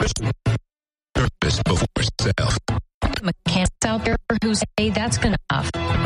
Service before self. Mechanics out there who say that's enough.